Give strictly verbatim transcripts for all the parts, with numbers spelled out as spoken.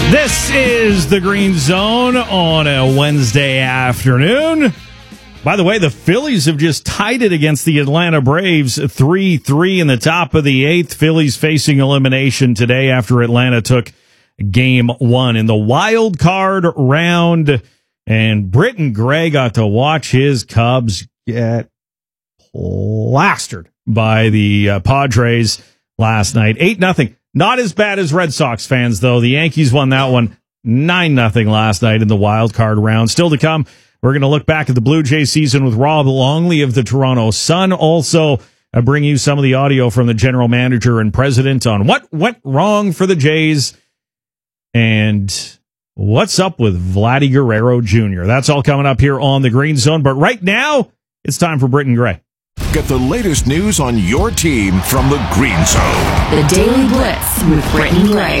This is the Green Zone on a Wednesday afternoon. By the way, the Phillies have just tied it against the Atlanta Braves three three in the top of the eighth. Phillies facing elimination today after Atlanta took game one in the wild card round. And Britton Gray got to watch his Cubs get plastered by the uh, Padres last night. eight nothing. Not as bad as Red Sox fans, though. The Yankees won that one nine nothing last night in the wild card round. Still to come, we're going to look back at the Blue Jays season with Rob Longley of the Toronto Sun. Also, uh, bring you some of the audio from the general manager and president on what went wrong for the Jays and what's up with Vladdy Guerrero Junior That's all coming up here on the Green Zone. But right now, it's time for Britton Gray. Get the latest news on your team from the Green Zone. The Daily Blitz with Britton Gray.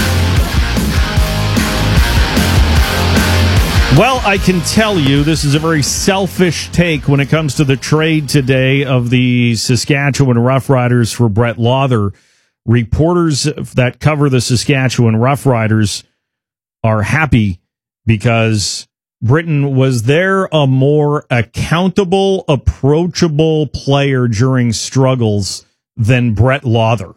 Well, I can tell you this is a very selfish take when it comes to the trade today of the Saskatchewan Roughriders for Brett Lauther. Reporters that cover the Saskatchewan Roughriders are happy because Britton, was there a more accountable, approachable player during struggles than Brett Lauther?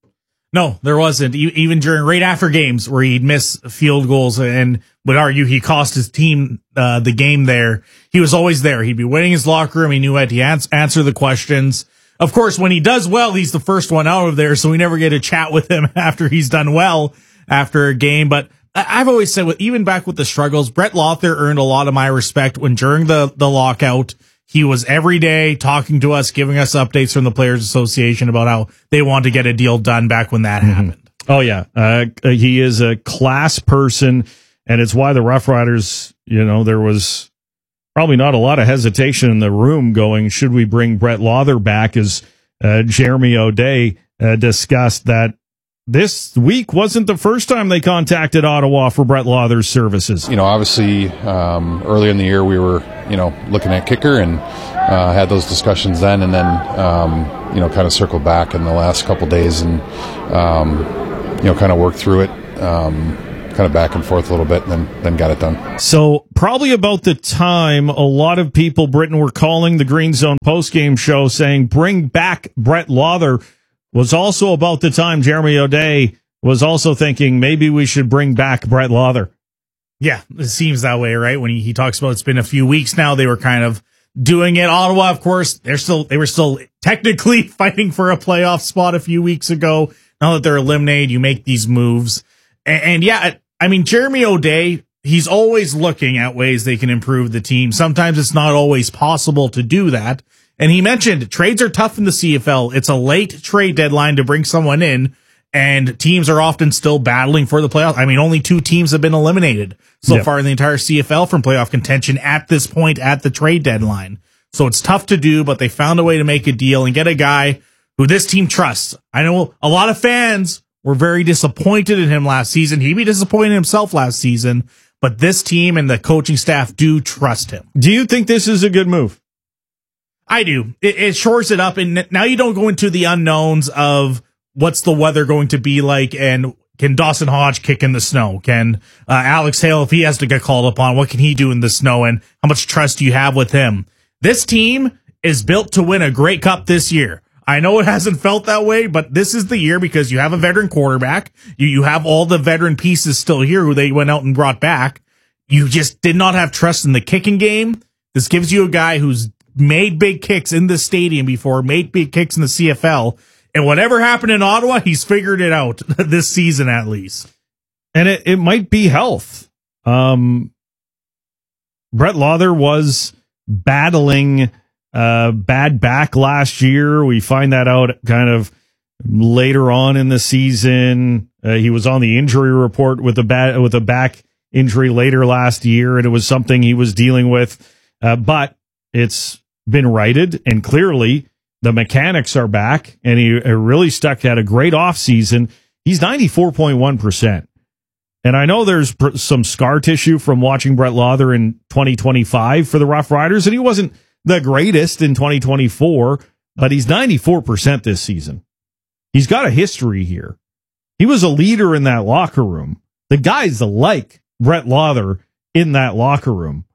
No, there wasn't. Even during right after games where he'd miss field goals and would argue he cost his team uh, the game there, he was always there. He'd be waiting in his locker room. He knew how to ans- answer the questions. Of course, when he does well, he's the first one out of there, so we never get to chat with him after he's done well after a game. But I've always said, with even back with the struggles, Brett Lauther earned a lot of my respect when during the, the lockout, he was every day talking to us, giving us updates from the Players Association about how they want to get a deal done back when that mm-hmm. happened. Oh, yeah. Uh, he is a class person, and it's why the Rough Riders, you know, there was probably not a lot of hesitation in the room going, should we bring Brett Lauther back, as uh, Jeremy O'Day uh, discussed that this week wasn't the first time they contacted Ottawa for Brett Lauther's services. You know, obviously, um, earlier in the year we were, you know, looking at kicker and uh, had those discussions then, and then, um, you know, kind of circled back in the last couple days and, um, you know, kind of worked through it, um, kind of back and forth a little bit, and then, then got it done. So probably about the time a lot of people, Britton, were calling the Green Zone postgame show saying, bring back Brett Lauther, was also about the time Jeremy O'Day was also thinking maybe we should bring back Brett Lauther. Yeah, it seems that way, right? When he, he talks about it's been a few weeks now, they were kind of doing it. Ottawa, of course, they're still they were still technically fighting for a playoff spot a few weeks ago. Now that they're eliminated, you make these moves. And, and yeah, I mean, Jeremy O'Day, he's always looking at ways they can improve the team. Sometimes it's not always possible to do that. And he mentioned trades are tough in the C F L. It's a late trade deadline to bring someone in, and teams are often still battling for the playoffs. I mean, only two teams have been eliminated so yep. far in the entire C F L from playoff contention at this point at the trade deadline. So it's tough to do, but they found a way to make a deal and get a guy who this team trusts. I know a lot of fans were very disappointed in him last season. He'd be disappointed in himself last season, but this team and the coaching staff do trust him. Do you think this is a good move? I do. It, it shores it up, and now you don't go into the unknowns of what's the weather going to be like, and can Dawson Hodge kick in the snow? Can uh, Alex Hale, if he has to get called upon, what can he do in the snow, and how much trust do you have with him? This team is built to win a Grey Cup this year. I know it hasn't felt that way, but this is the year because you have a veteran quarterback. You, you have all the veteran pieces still here who they went out and brought back. You just did not have trust in the kicking game. This gives you a guy who's made big kicks in the stadium before, made big kicks in the C F L, and whatever happened in Ottawa, he's figured it out this season at least. And it, it might be health. Um, Brett Lauther was battling uh, bad back last year. We find that out kind of later on in the season. Uh, he was on the injury report with a bad with a back injury later last year, and it was something he was dealing with. Uh, but it's been righted, and clearly the mechanics are back, and he really stuck, had a great offseason. He's ninety-four point one percent. And I know there's pr- some scar tissue from watching Brett Lauther in twenty twenty-five for the Rough Riders, and he wasn't the greatest in twenty twenty-four, but he's ninety-four percent this season. He's got a history here. He was a leader in that locker room. the guys like Brett Lauder in that locker room.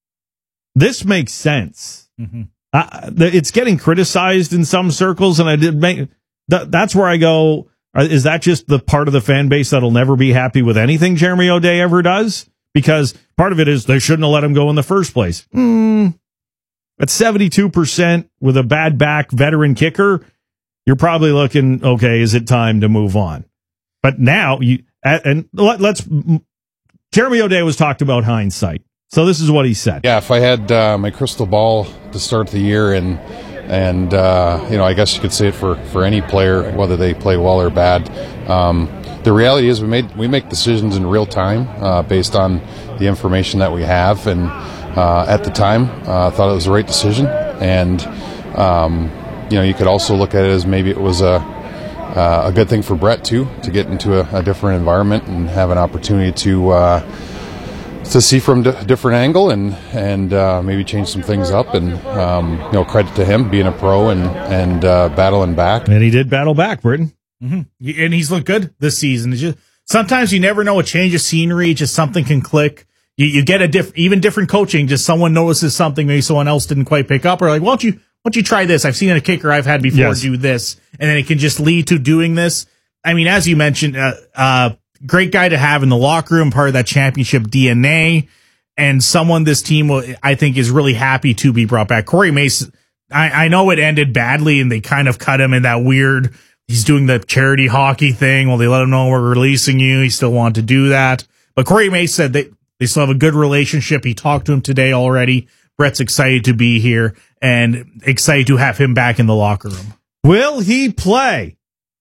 This makes sense. Mm-hmm. Uh, it's getting criticized in some circles, and I did make th- that's where I go. Is that just the part of the fan base that'll never be happy with anything Jeremy O'Day ever does? Because part of it is they shouldn't have let him go in the first place. Mm, at seventy-two percent with a bad back veteran kicker, you're probably looking, okay, is it time to move on? But now, you and let, let's, Jeremy O'Day was talked about hindsight. So this is what he said. Yeah, if I had uh, my crystal ball to start the year, and and uh, you know, I guess you could say it for, for any player, whether they play well or bad. Um, the reality is, we made we make decisions in real time uh, based on the information that we have, and uh, at the time, uh, I thought it was the right decision. And um, you know, you could also look at it as maybe it was a uh, a good thing for Brett too, to get into a, a different environment and have an opportunity to. Uh, to see from a different angle and and uh, maybe change some things up, and um, you know, credit to him being a pro and and uh, battling back. And he did battle back, Britton. Mm-hmm. And he's looked good this season. It's just, sometimes you never know, a change of scenery, just something can click. You, you get a diff, even different coaching, just someone notices something maybe someone else didn't quite pick up, or like, why don't you, why don't you try this? I've seen a kicker I've had before yes. do this, and then it can just lead to doing this. I mean, as you mentioned, uh, uh, great guy to have in the locker room, part of that championship D N A, and someone this team will, I think, is really happy to be brought back. Corey Mason, I, I know it ended badly, and they kind of cut him in that weird, he's doing the charity hockey thing. Well, they let him know we're releasing you. He still wanted to do that. But Corey Mason said they, they still have a good relationship. He talked to him today already. Brett's excited to be here and excited to have him back in the locker room. Will he play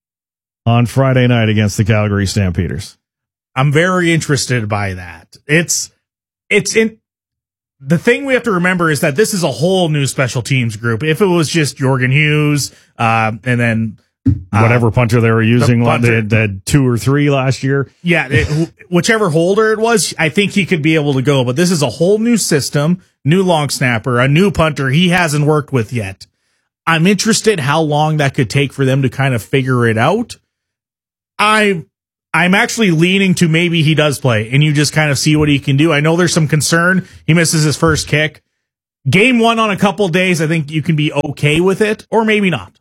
on Friday night against the Calgary Stampeders? I'm very interested by that. It's, it's in the thing we have to remember is that this is a whole new special teams group. If it was just Jorgen Hughes, uh, and then uh, whatever punter they were using, the punter, they, had, they had two or three last year. Yeah. It, whichever holder it was, I think he could be able to go, but this is a whole new system, new long snapper, a new punter he hasn't worked with yet. I'm interested how long that could take for them to kind of figure it out. I, I'm actually leaning to maybe he does play and you just kind of see what he can do. I know there's some concern. He misses his first kick. Game one on a couple days, I think you can be okay with it, or maybe not.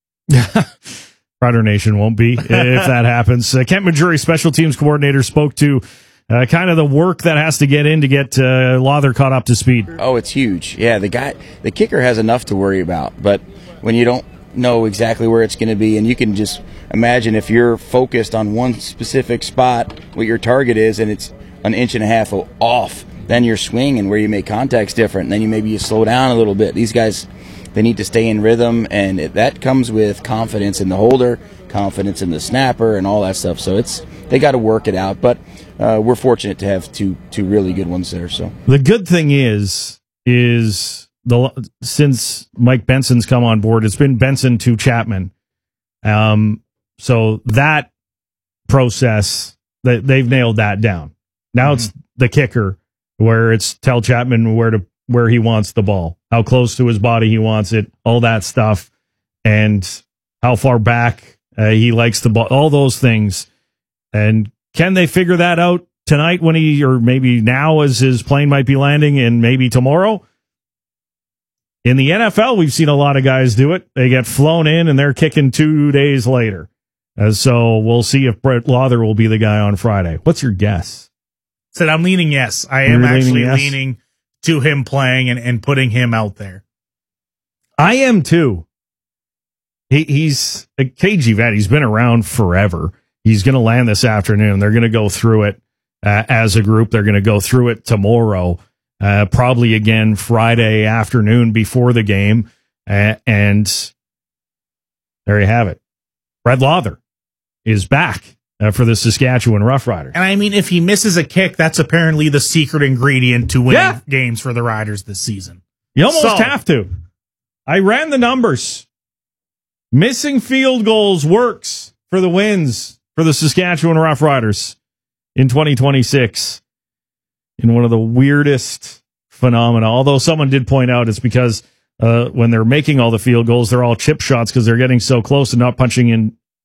Rider Nation won't be if that happens. Uh, Kent Majuri, special teams coordinator, spoke to uh, kind of the work that has to get in to get uh, Lauder caught up to speed. Oh, it's huge. Yeah, the guy, the kicker has enough to worry about, but when you don't know exactly where it's going to be, and you can just imagine if you're focused on one specific spot, what your target is, and it's an inch and a half off, then your swing and where you make contact's different. And then you maybe you slow down a little bit. These guys, they need to stay in rhythm, and it, that comes with confidence in the holder, confidence in the snapper, and all that stuff. So it's they got to work it out. But uh, we're fortunate to have two two really good ones there. So the good thing is is the since Mike Benson's come on board, it's been Benson to Chapman. Um, so that process, that they've nailed that down. Now mm-hmm. it's the kicker, where it's tell Chapman where to where he wants the ball, how close to his body he wants it, all that stuff, and how far back uh, he likes the ball, all those things. And can they figure that out tonight when he, or maybe now as his plane might be landing, and maybe tomorrow? In the N F L, we've seen a lot of guys do it. They get flown in and they're kicking two days later. Uh, so we'll see if Brett Lauder will be the guy on Friday. What's your guess? Said I'm leaning yes. I You're am actually leaning, yes? leaning to him playing and, and putting him out there. I am too. He, he's a K G vet. He's been around forever. He's going to land this afternoon. They're going to go through it uh, as a group. They're going to go through it tomorrow, uh, probably again Friday afternoon before the game. Uh, and there you have it. Brett Lauder is back uh, for the Saskatchewan Roughriders. And I mean, if he misses a kick, that's apparently the secret ingredient to winning Yeah. games for the Riders this season. You almost So- have to. I ran the numbers. Missing field goals works for the wins for the Saskatchewan Roughriders in twenty twenty-six. In one of the weirdest phenomena. Although someone did point out it's because uh, when they're making all the field goals, they're all chip shots because they're getting so close and not punching in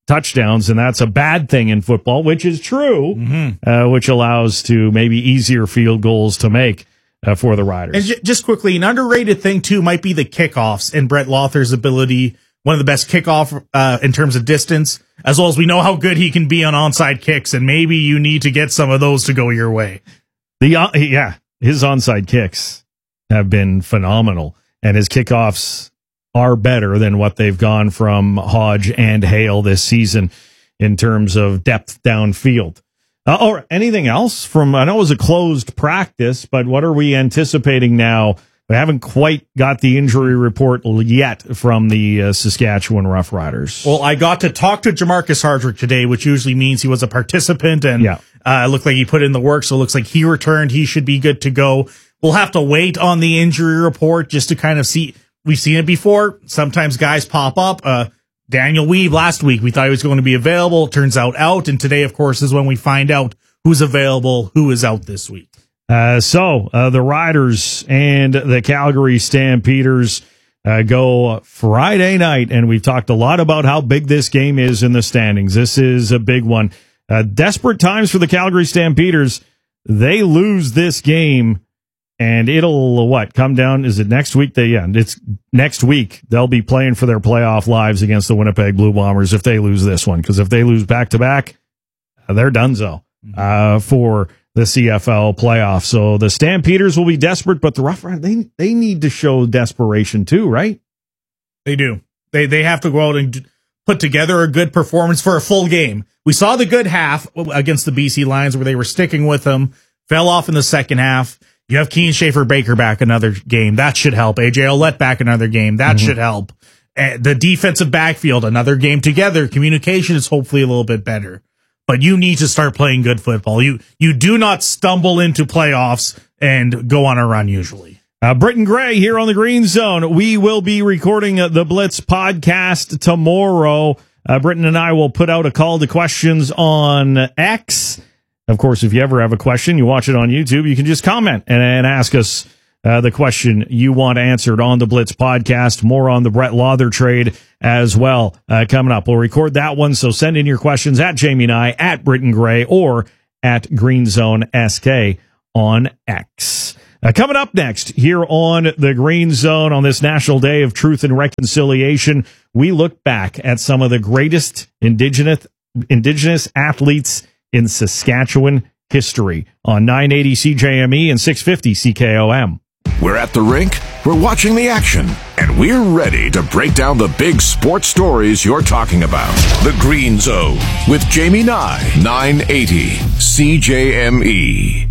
touchdowns, and that's a bad thing in football, which is true, mm-hmm. uh, which allows to maybe easier field goals to make uh, for the Riders. And j- just quickly, an underrated thing, too, might be the kickoffs and Brett Lawther's ability, one of the best kickoff uh, in terms of distance, as well as we know how good he can be on onside kicks, and maybe you need to get some of those to go your way. The uh, Yeah, his onside kicks have been phenomenal, and his kickoffs are better than what they've gone from Hodge and Hale this season in terms of depth downfield. Uh, or anything else from, I know it was a closed practice, but what are we anticipating now? We haven't quite got the injury report yet from the uh, Saskatchewan Roughriders. Well, I got to talk to Jamarcus Hardrick today, which usually means he was a participant, and yeah. uh, it looked like he put in the work, so it looks like he returned. He should be good to go. We'll have to wait on the injury report just to kind of see. We've seen it before. Sometimes guys pop up. Uh, Daniel Weave last week, we thought he was going to be available. Turns out out. And today, of course, is when we find out who's available, who is out this week. Uh, so uh, the Riders and the Calgary Stampeders uh, go Friday night. And we've talked a lot about how big this game is in the standings. This is a big one. Uh, desperate times for the Calgary Stampeders. They lose this game. And it'll, what, come down, is it next week? They, yeah, it's next week. They'll be playing for their playoff lives against the Winnipeg Blue Bombers if they lose this one. Because if they lose back-to-back, they're donezo uh, for the C F L playoffs. So the Stampeders will be desperate, but the Rough Riders, they, they need to show desperation too, right? They do. They they have to go out and put together a good performance for a full game. We saw the good half against the B C Lions where they were sticking with them, fell off in the second half. You have Keen Schaefer-Baker back another game. That should help. A J Ouellette back another game. That mm-hmm. should help. Uh, the defensive backfield, another game together. Communication is hopefully a little bit better. But you need to start playing good football. You you do not stumble into playoffs and go on a run usually. Uh, Britton Gray here on the Green Zone. We will be recording uh, the Blitz podcast tomorrow. Uh, Britton and I will put out a call to questions on X. Of course, if you ever have a question, you watch it on YouTube, you can just comment and, and ask us uh, the question you want answered on the Blitz podcast. More on the Brett Lawther trade as well uh, coming up. We'll record that one, so send in your questions at Jamie and I, at Britton Gray, or at Green Zone S K on X. Uh, coming up next here on the Green Zone on this National Day of Truth and Reconciliation, we look back at some of the greatest indigenous indigenous athletes in Saskatchewan history on nine eighty C J M E and six fifty C K O M. We're at the rink, we're watching the action, and we're ready to break down the big sports stories you're talking about. The Green Zone with Jamie Nye, nine eighty C J M E.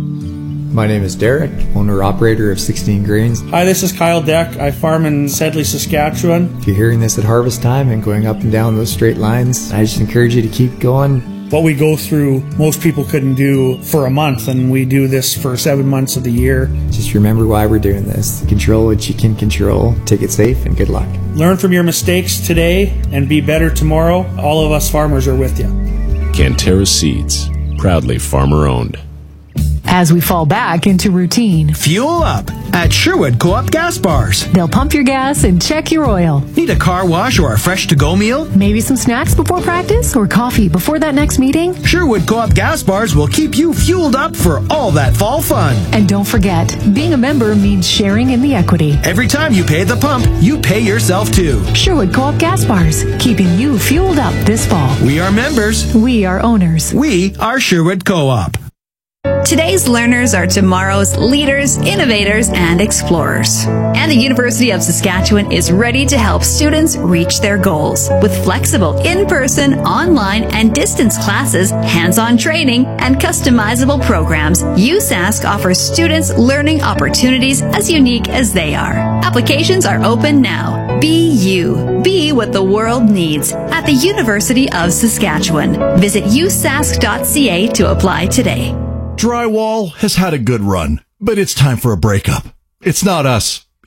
My name is Derek, owner-operator of sixteen Grains. Hi, this is Kyle Deck. I farm in Sedley, Saskatchewan. If you're hearing this at harvest time and going up and down those straight lines, I just encourage you to keep going. What we go through, most people couldn't do for a month, and we do this for seven months of the year. Just remember why we're doing this. Control what you can control. Take it safe, and good luck. Learn from your mistakes today and be better tomorrow. All of us farmers are with you. Canterra Seeds, proudly farmer-owned. As we fall back into routine, fuel up at Sherwood Co-op Gas Bars. They'll pump your gas and check your oil. Need a car wash or a fresh to-go meal? Maybe some snacks before practice or coffee before that next meeting? Sherwood Co-op Gas Bars will keep you fueled up for all that fall fun. And don't forget, being a member means sharing in the equity. Every time you pay at the pump, you pay yourself too. Sherwood Co-op Gas Bars, keeping you fueled up this fall. We are members. We are owners. We are Sherwood Co-op. Today's learners are tomorrow's leaders, innovators, and explorers. And the University of Saskatchewan is ready to help students reach their goals. With flexible in-person, online, and distance classes, hands-on training, and customizable programs, U S A S C offers students learning opportunities as unique as they are. Applications are open now. Be you. Be what the world needs at the University of Saskatchewan. Visit u s a s c dot c a to apply today. Drywall has had a good run, but it's time for a breakup. It's not us,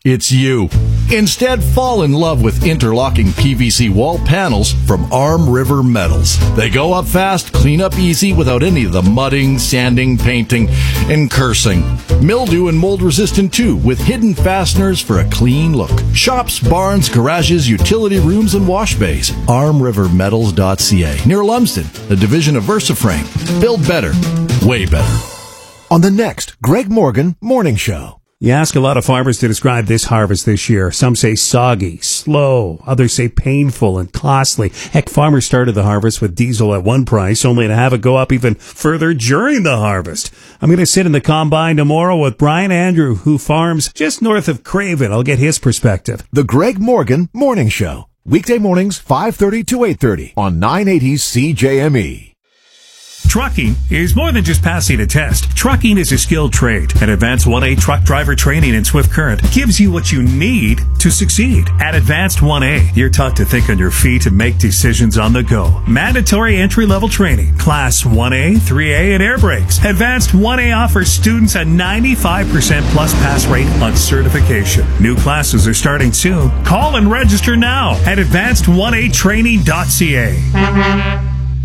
It's you. Instead, fall in love with interlocking P V C wall panels from Arm River Metals. They go up fast, clean up easy without any of the mudding, sanding, painting, and cursing. Mildew and mold resistant too, with hidden fasteners for a clean look. Shops, barns, garages, utility rooms, and wash bays. arm river metals dot c a, near Lumsden, a division of VersaFrame. Build better, way better. On the next Greg Morgan Morning Show. You ask a lot of farmers to describe this harvest this year. Some say soggy, slow. Others say painful and costly. Heck, farmers started the harvest with diesel at one price, only to have it go up even further during the harvest. I'm going to sit in the combine tomorrow with Brian Andrew, who farms just north of Craven. I'll get his perspective. The Greg Morgan Morning Show. Weekday mornings, five thirty to eight thirty on nine eighty C J M E. Trucking is more than just passing a test. Trucking is a skilled trade, and Advanced one A truck driver training in Swift Current gives you what you need to succeed. At Advanced one A, you're taught to think on your feet and make decisions on the go. Mandatory entry-level training, Class one A, three A, and air brakes. Advanced one A offers students a ninety-five percent plus pass rate on certification. New classes are starting soon. Call and register now at advanced one a training dot c a.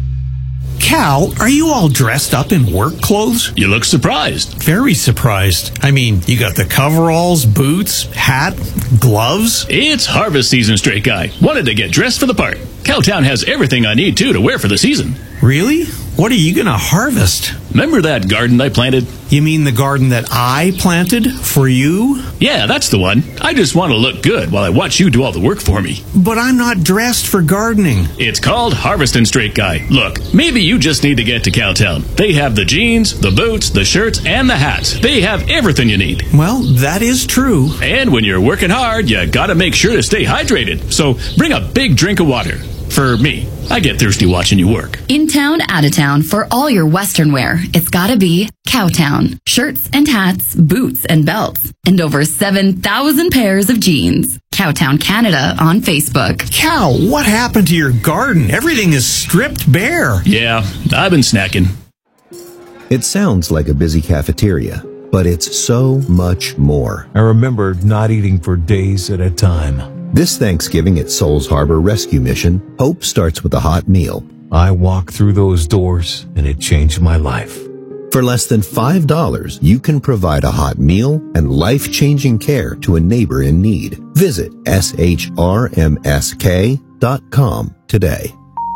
Cal, are you all dressed up in work clothes? You look surprised. Very surprised. I mean, you got the coveralls, boots, hat, gloves. It's harvest season, straight guy. Wanted to get dressed for the part. Cowtown has everything I need, too, to wear for the season. Really? What are you going to harvest? Remember that garden I planted? You mean the garden that I planted for you? Yeah, that's the one. I just want to look good while I watch you do all the work for me. But I'm not dressed for gardening. It's called Harvestin' Straight Guy. Look, maybe you just need to get to Cowtown. They have the jeans, the boots, the shirts, and the hats. They have everything you need. Well, that is true. And when you're working hard, you gotta make sure to stay hydrated. So bring a big drink of water. For me, I get thirsty watching you work. In town, out of town, for all your Western wear, it's gotta be Cowtown. Shirts and hats, boots and belts, and over seven thousand pairs of jeans. Cowtown Canada on Facebook. Cal, what happened to your garden? Everything is stripped bare. Yeah, I've been snacking. It sounds like a busy cafeteria, but it's so much more. I remember not eating for days at a time. This Thanksgiving at Souls Harbor Rescue Mission, hope starts with a hot meal. I walked through those doors, and it changed my life. For less than five dollars, you can provide a hot meal and life-changing care to a neighbor in need. Visit S H R M S K dot com today.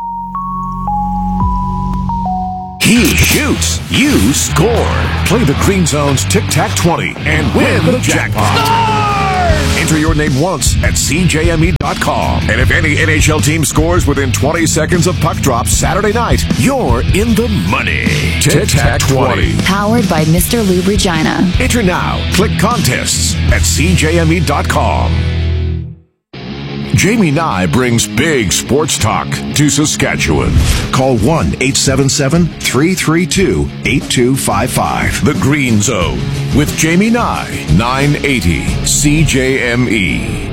He shoots, you score. Play the Green Zone's Tic Tac twenty and win the jackpot. Enter your name once at C J M E dot com. And if any N H L team scores within twenty seconds of puck drop Saturday night, you're in the money. Tic Tac twenty. Powered by Mister Lube Regina. Enter now. Click contests at C J M E dot com. Jamie Nye brings big sports talk to Saskatchewan. Call one eight seven seven, three three two, eight two five five. The Green Zone with Jamie Nye, nine eighty C J M E.